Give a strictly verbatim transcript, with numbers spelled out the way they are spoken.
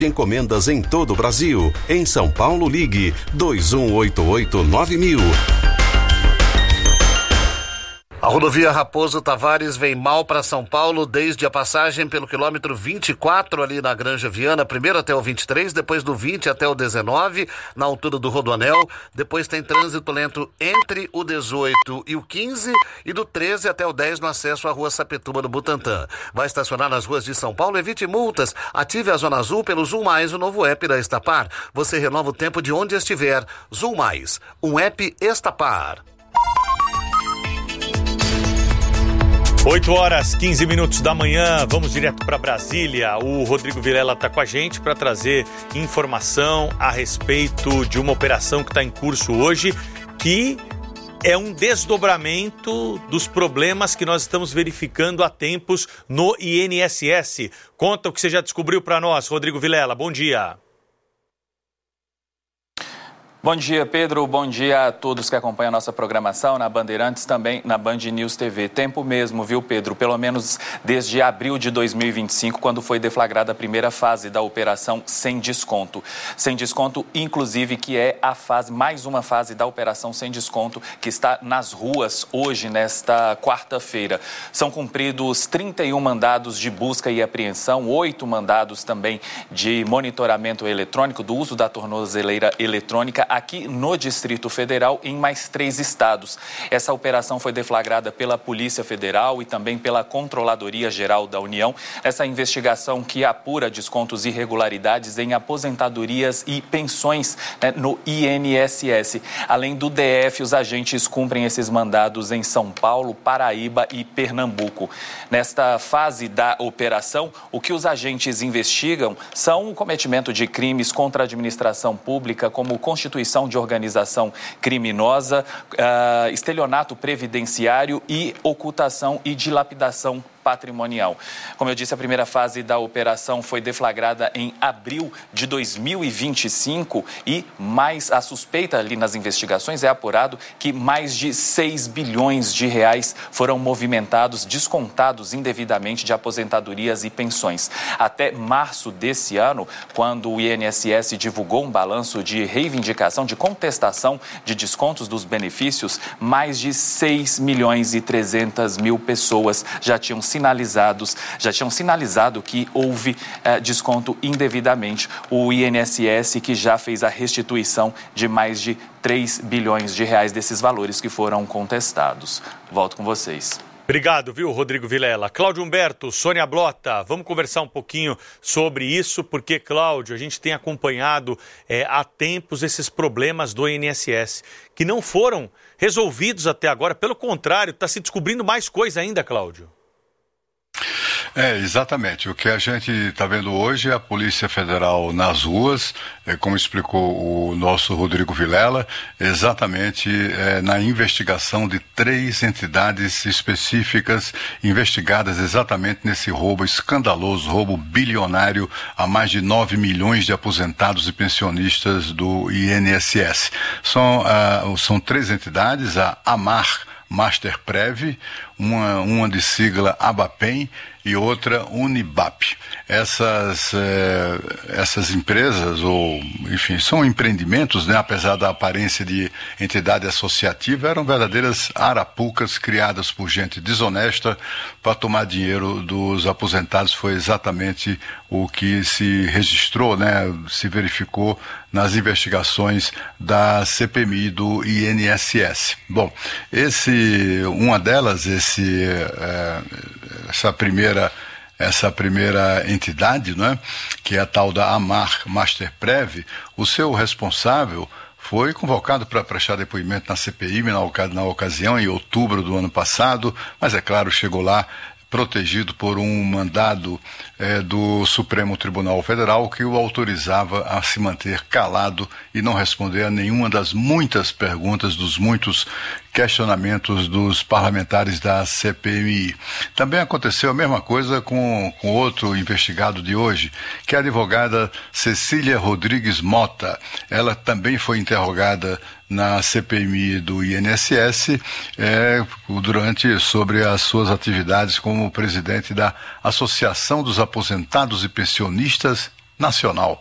Encomendas em todo o Brasil. Em São Paulo, ligue dois um oito oito nove mil. A rodovia Raposo Tavares vem mal para São Paulo desde a passagem pelo quilômetro vinte e quatro ali na Granja Viana, primeiro até o vinte e três, depois do vinte até o dezenove, na altura do Rodoanel. Depois tem trânsito lento entre o dezoito e o quinze e do treze até o dez no acesso à Rua Sapetuma, no Butantã. Vai estacionar nas ruas de São Paulo? Evite multas. Ative a Zona Azul pelo Zoom Mais, o novo app da Estapar. Você renova o tempo de onde estiver. Zoom Mais, um app Estapar. oito horas, quinze minutos da manhã, vamos direto para Brasília. O Rodrigo Vilela está com a gente para trazer informação a respeito de uma operação que está em curso hoje, que é um desdobramento dos problemas que nós estamos verificando há tempos no I N S S. Conta o que você já descobriu para nós, Rodrigo Vilela. Bom dia. Bom dia, Pedro. Bom dia a todos que acompanham a nossa programação na Bandeirantes, também na Band News T V. Tempo mesmo, viu, Pedro? Pelo menos desde abril de dois mil e vinte e cinco, quando foi deflagrada a primeira fase da operação Sem Desconto. Sem Desconto, inclusive, que é a fase, mais uma fase da operação Sem Desconto, que está nas ruas hoje, nesta quarta-feira. São cumpridos trinta e um mandados de busca e apreensão, oito mandados também de monitoramento eletrônico, do uso da tornozeleira eletrônica, aqui no Distrito Federal, em mais três estados. Essa operação foi deflagrada pela Polícia Federal e também pela Controladoria Geral da União. Essa investigação que apura descontos e irregularidades em aposentadorias e pensões, né, no I N S S. Além do D F, os agentes cumprem esses mandados em São Paulo, Paraíba e Pernambuco. Nesta fase da operação, o que os agentes investigam são o cometimento de crimes contra a administração pública, como constituição de organização criminosa, uh, estelionato previdenciário e ocultação e dilapidação patrimonial. Como eu disse, a primeira fase da operação foi deflagrada em abril de dois mil e vinte e cinco e mais a suspeita ali nas investigações é apurado que mais de seis bilhões de reais foram movimentados, descontados indevidamente de aposentadorias e pensões. Até março desse ano, quando o I N S S divulgou um balanço de reivindicação, de contestação de descontos dos benefícios, mais de seis milhões e trezentas mil pessoas já tinham sinalizados, já tinham sinalizado que houve eh, desconto indevidamente. O I N S S que já fez a restituição de mais de três bilhões de reais desses valores que foram contestados. Volto com vocês. Obrigado, viu, Rodrigo Vilela. Cláudio Humberto, Sônia Blota, vamos conversar um pouquinho sobre isso, porque, Cláudio, a gente tem acompanhado é, há tempos esses problemas do I N S S, que não foram resolvidos até agora. Pelo contrário, está se descobrindo mais coisa ainda, Cláudio. É, exatamente. O que a gente está vendo hoje é a Polícia Federal nas ruas, é, como explicou o nosso Rodrigo Vilela, exatamente é, na investigação de três entidades específicas investigadas exatamente nesse roubo escandaloso, roubo bilionário a mais de nove milhões de aposentados e pensionistas do I N S S. São, uh, são três entidades, a AMAR, Masterprev, uma, uma de sigla ABAPEM e outra Unibap. Essas, eh, essas empresas, ou enfim, são empreendimentos, né, apesar da aparência de entidade associativa, eram verdadeiras arapucas criadas por gente desonesta para tomar dinheiro dos aposentados. Foi exatamente o que se registrou, né, se verificou nas investigações da C P M I do I N S S. Bom, esse, uma delas, esse, eh, essa primeira essa primeira entidade, né, que é a tal da AMAR Masterprev, o seu responsável foi convocado para prestar depoimento na C P I na, na ocasião, em outubro do ano passado, mas é claro, chegou lá protegido por um mandado eh, do Supremo Tribunal Federal que o autorizava a se manter calado e não responder a nenhuma das muitas perguntas, dos muitos questionamentos dos parlamentares da C P M I. Também aconteceu a mesma coisa com, com outro investigado de hoje, que é a advogada Cecília Rodrigues Mota. Ela também foi interrogada na C P M I do I N S S é, durante, sobre as suas atividades como presidente da Associação dos Aposentados e Pensionistas nacional.